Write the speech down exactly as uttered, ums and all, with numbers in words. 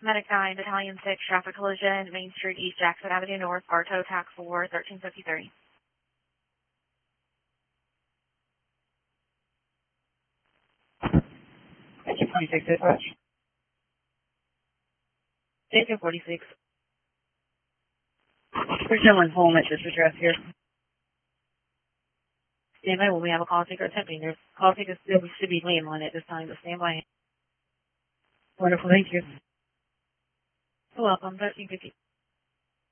Medic nine, Battalion six, traffic collision, Main Street East, Jackson Avenue North, Bartow, TAC four, thirteen fifty-three. Engine twenty-six dispatch. Engine forty-six. There's no one home at this address here. Stand by when we have a call taker attempting. There's call taker still should be landline at this time, but stand by. Wonderful, thank you. You're welcome, thirteen fifty.